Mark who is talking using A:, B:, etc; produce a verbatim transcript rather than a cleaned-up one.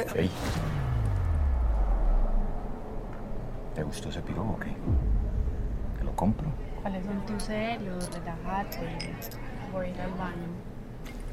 A: Ey. ¿Te gustó ese piro o qué? ¿Te lo compro?
B: ¿Cuáles son tus celos? Relájate. Voy a ir al baño.